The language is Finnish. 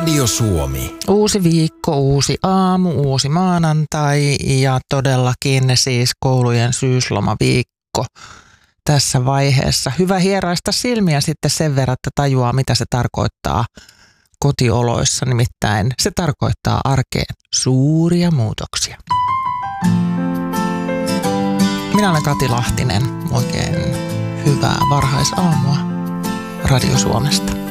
Radio Suomi. Uusi viikko, uusi aamu, uusi maanantai ja todellakin siis koulujen syyslomaviikko tässä vaiheessa. Hyvä hieraista silmiä sitten sen verran, että tajuaa mitä se tarkoittaa kotioloissa. Nimittäin se tarkoittaa arkeen suuria muutoksia. Minä olen Kati Lahtinen. Oikein hyvää varhaisaamua Radio Suomesta.